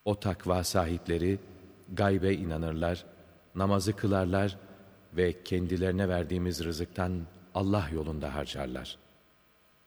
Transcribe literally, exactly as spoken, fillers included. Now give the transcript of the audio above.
O takva sahipleri gaybe inanırlar, namazı kılarlar ve kendilerine verdiğimiz rızıktan Allah yolunda harcarlar.